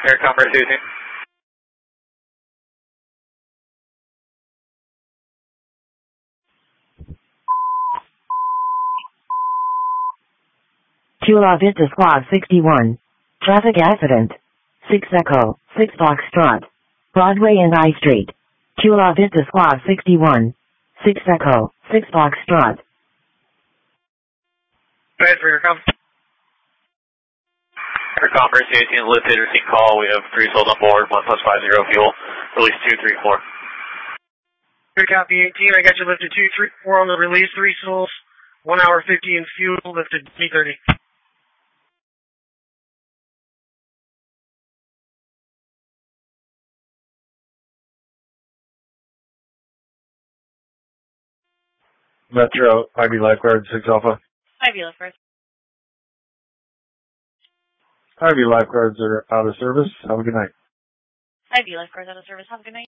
Air Commerce 18. Chula Vista Squad 61. Traffic accident. 6 Echo, 6 Foxtrot. Broadway and I Street. Chula Vista Squad 61. 6 Echo, 6 Foxtrot. Go ahead for your comment. Air Commerce 18, lifted receipt call. We have 3 souls on board, 1+50 fuel. Release 234. Good copy 18. I got you lifted 234 on the release, 3 souls, 1 hour 50 in fuel, lifted 330. Metro, Ivy Lifeguard 6 Alpha. Ivy Lifeguards. Ivy Lifeguards are out of service. Have a good night. Ivy Lifeguards out of service. Have a good night.